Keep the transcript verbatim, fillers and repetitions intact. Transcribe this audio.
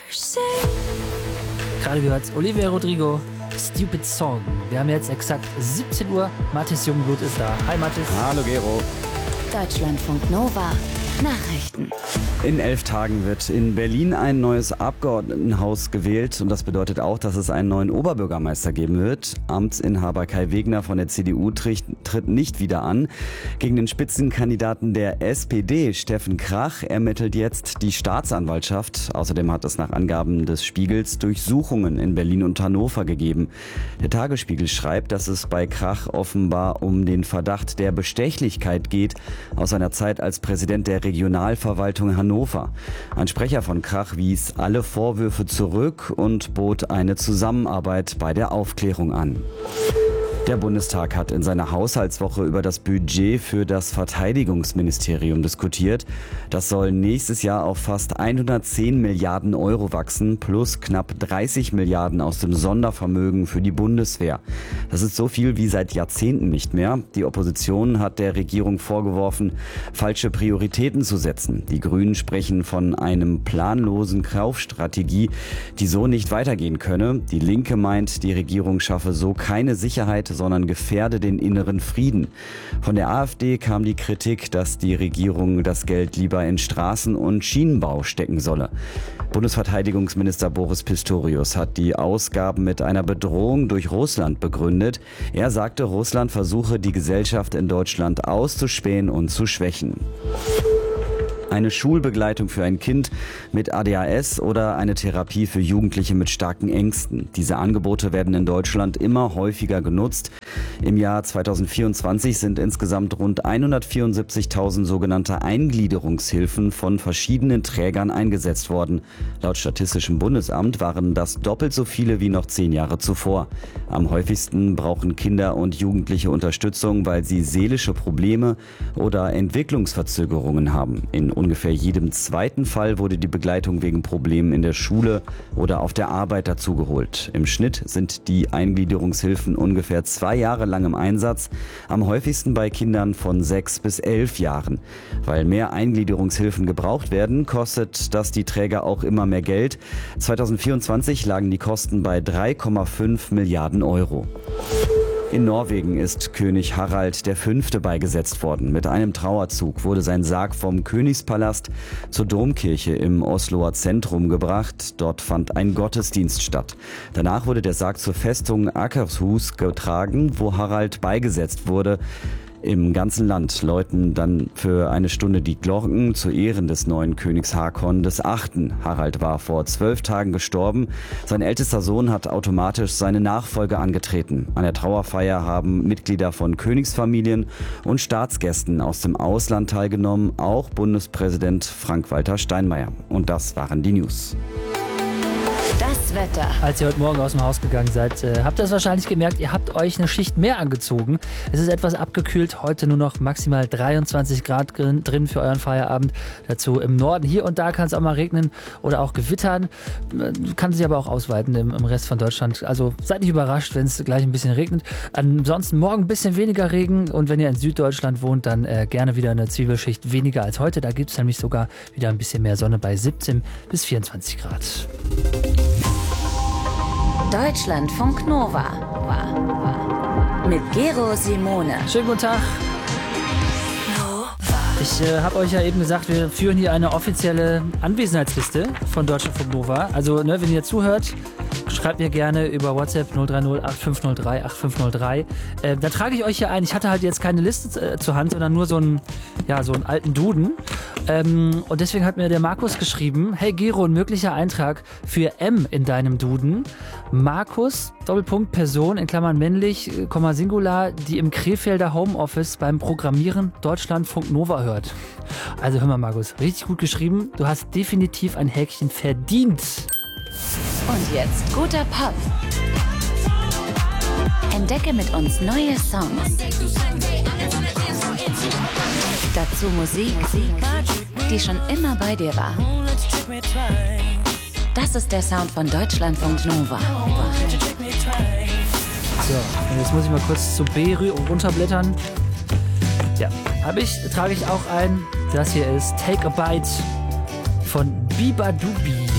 Gerade gehört Olivia Rodrigo, Stupid Song. Wir haben jetzt exakt siebzehn Uhr. Mathis Jungblut ist da. Hi Mathis. Hallo Gero. Deutschlandfunk Nova. Nachrichten. In elf Tagen wird in Berlin ein neues Abgeordnetenhaus gewählt und das bedeutet auch, dass es einen neuen Oberbürgermeister geben wird. Amtsinhaber Kai Wegner von der C D U tritt, tritt nicht wieder an. Gegen den Spitzenkandidaten der S P D, Steffen Krach, ermittelt jetzt die Staatsanwaltschaft. Außerdem hat es nach Angaben des Spiegels Durchsuchungen in Berlin und Hannover gegeben. Der Tagesspiegel schreibt, dass es bei Krach offenbar um den Verdacht der Bestechlichkeit geht aus seiner Zeit als Präsident der Regionalverwaltung Hannover. Ein Sprecher von Krach wies alle Vorwürfe zurück und bot eine Zusammenarbeit bei der Aufklärung an. Der Bundestag hat in seiner Haushaltswoche über das Budget für das Verteidigungsministerium diskutiert. Das soll nächstes Jahr auf fast hundertzehn Milliarden Euro wachsen, plus knapp dreißig Milliarden aus dem Sondervermögen für die Bundeswehr. Das ist so viel wie seit Jahrzehnten nicht mehr. Die Opposition hat der Regierung vorgeworfen, falsche Prioritäten zu setzen. Die Grünen sprechen von einem planlosen Kaufstrategie, die so nicht weitergehen könne. Die Linke meint, die Regierung schaffe so keine Sicherheit, sondern gefährde den inneren Frieden. Von der AfD kam die Kritik, dass die Regierung das Geld lieber in Straßen- und Schienenbau stecken solle. Bundesverteidigungsminister Boris Pistorius hat die Ausgaben mit einer Bedrohung durch Russland begründet. Er sagte, Russland versuche, die Gesellschaft in Deutschland auszuspähen und zu schwächen. Eine Schulbegleitung für ein Kind mit A D H S oder eine Therapie für Jugendliche mit starken Ängsten. Diese Angebote werden in Deutschland immer häufiger genutzt. Im Jahr zweitausendvierundzwanzig sind insgesamt rund hundertvierundsiebzigtausend sogenannte Eingliederungshilfen von verschiedenen Trägern eingesetzt worden. Laut Statistischem Bundesamt waren das doppelt so viele wie noch zehn Jahre zuvor. Am häufigsten brauchen Kinder und Jugendliche Unterstützung, weil sie seelische Probleme oder Entwicklungsverzögerungen haben. In ungefähr jedem zweiten Fall wurde die Begleitung wegen Problemen in der Schule oder auf der Arbeit dazugeholt. Im Schnitt sind die Eingliederungshilfen ungefähr zwei Jahre lang im Einsatz, am häufigsten bei Kindern von sechs bis elf Jahren. Weil mehr Eingliederungshilfen gebraucht werden, kostet das die Träger auch immer mehr Geld. zweitausendvierundzwanzig lagen die Kosten bei drei Komma fünf Milliarden Euro. In Norwegen ist König Harald der Fünfte beigesetzt worden. Mit einem Trauerzug wurde sein Sarg vom Königspalast zur Domkirche im Osloer Zentrum gebracht. Dort fand ein Gottesdienst statt. Danach wurde der Sarg zur Festung Akershus getragen, wo Harald beigesetzt wurde. Im ganzen Land läuten dann für eine Stunde die Glocken zu Ehren des neuen Königs Hakon des Achten. Harald war vor zwölf Tagen gestorben. Sein ältester Sohn hat automatisch seine Nachfolge angetreten. An der Trauerfeier haben Mitglieder von Königsfamilien und Staatsgästen aus dem Ausland teilgenommen, auch Bundespräsident Frank-Walter Steinmeier. Und das waren die News. Das Wetter. Als ihr heute Morgen aus dem Haus gegangen seid, äh, habt ihr es wahrscheinlich gemerkt, ihr habt euch eine Schicht mehr angezogen. Es ist etwas abgekühlt, heute nur noch maximal dreiundzwanzig Grad drin, drin für euren Feierabend. Dazu im Norden. Hier und da kann es auch mal regnen oder auch gewittern. Kann sich aber auch ausweiten im, im Rest von Deutschland. Also seid nicht überrascht, wenn es gleich ein bisschen regnet. Ansonsten morgen ein bisschen weniger Regen und wenn ihr in Süddeutschland wohnt, dann äh, gerne wieder eine Zwiebelschicht weniger als heute. Da gibt es nämlich sogar wieder ein bisschen mehr Sonne bei siebzehn bis vierundzwanzig Grad. Deutschlandfunk Nova. Mit Gero Simone. Schönen guten Tag. Ich äh, habe euch ja eben gesagt, wir führen hier eine offizielle Anwesenheitsliste von Deutschlandfunk Nova. Also, ne, wenn ihr zuhört, schreibt mir gerne über WhatsApp null drei null acht fünf null drei acht fünf null drei. Äh, da trage ich euch hier ein. Ich hatte halt jetzt keine Liste äh, zur Hand, sondern nur so einen, ja, so einen alten Duden. Ähm, und deswegen hat mir der Markus geschrieben, hey Gero, ein möglicher Eintrag für M in deinem Duden. Markus, Doppelpunkt, Person, in Klammern männlich, Komma Singular, die im Krefelder Homeoffice beim Programmieren Deutschlandfunk Nova hört. Also hör mal Markus, richtig gut geschrieben. Du hast definitiv ein Häkchen verdient. Und jetzt guter Pop. Entdecke mit uns neue Songs. Dazu Musik, die schon immer bei dir war. Das ist der Sound von Deutschlandfunk Nova. So, und jetzt muss ich mal kurz zu B runterblättern. Ja, habe ich, trage ich auch ein. Das hier ist Take a Bite von Biba Dubi.